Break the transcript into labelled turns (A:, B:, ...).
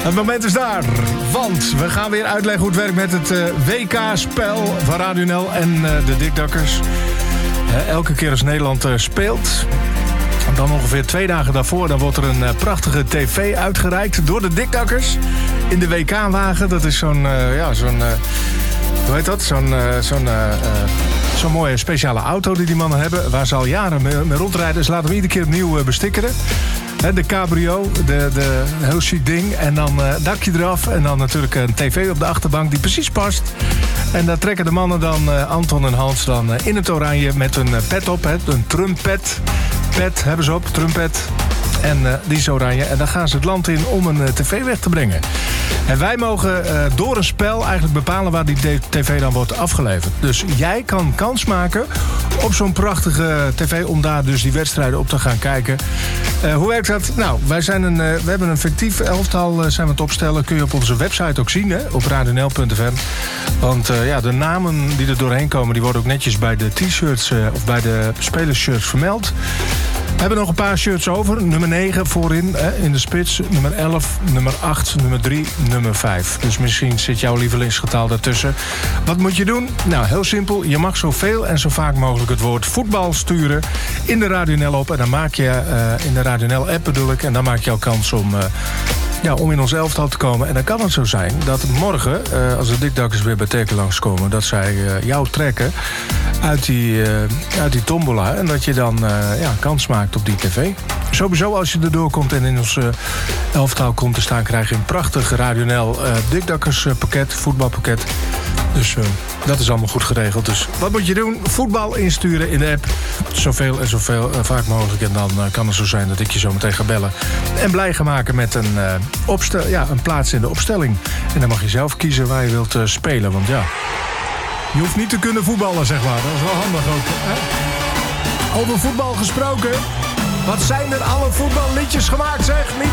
A: Het moment is daar, want we gaan weer uitleggen hoe het werkt met het WK-spel van Radio NL en de Dikdakkers. Elke keer als Nederland speelt, dan ongeveer 2 dagen daarvoor, dan wordt er een prachtige tv uitgereikt door de Dikdakkers in de WK-wagen. Dat is zo'n hoe heet dat? Zo'n mooie speciale auto die mannen hebben, waar ze al jaren mee rondrijden. Ze laten hem iedere keer opnieuw bestikkeren. De cabrio, de heel chic ding. En dan dakje eraf. En dan natuurlijk een tv op de achterbank die precies past. En daar trekken de mannen dan, Anton en Hans, dan in het oranje met een pet op. Een trumpet. Pet hebben ze op, trumpet. En die is oranje. En dan gaan ze het land in om een tv weg te brengen. En wij mogen door een spel eigenlijk bepalen waar die tv dan wordt afgeleverd. Dus jij kan kans maken op zo'n prachtige tv om daar dus die wedstrijden op te gaan kijken. Hoe werkt dat? Nou, we hebben een fictief elftal zijn we aan het opstellen. Kun je op onze website ook zien, hè? Op radionl.fm. Want de namen die er doorheen komen, die worden ook netjes bij de t-shirts of bij de spelershirts vermeld. We hebben nog een paar shirts over. Nummer 9 voorin in de spits. Nummer 11, nummer 8, nummer 3, nummer 5. Dus misschien zit jouw lievelingsgetal daartussen. Wat moet je doen? Nou, heel simpel. Je mag zoveel en zo vaak mogelijk het woord voetbal sturen in de Radio NL op. En dan maak je in de Radio NL app bedoel ik. En dan maak je al kans om in ons elftal te komen. En dan kan het zo zijn dat morgen, als de Dikdakkers weer bij Teken langskomen, dat zij jou trekken uit die tombola. En dat je dan kans maakt op die tv. Sowieso als je erdoor komt en in ons elftal komt te staan, krijg je een prachtig Radio NL Dikdakkers pakket, voetbalpakket. Dus dat is allemaal goed geregeld. Dus wat moet je doen? Voetbal insturen in de app. Zoveel en zoveel vaak mogelijk. En dan kan het zo zijn dat ik je zo meteen ga bellen. En blij gaan maken met een plaats in de opstelling. En dan mag je zelf kiezen waar je wilt spelen. Want ja, je hoeft niet te kunnen voetballen, zeg maar. Dat is wel handig ook. Hè? Over voetbal gesproken. Wat zijn er alle voetballiedjes gemaakt, zeg? Niet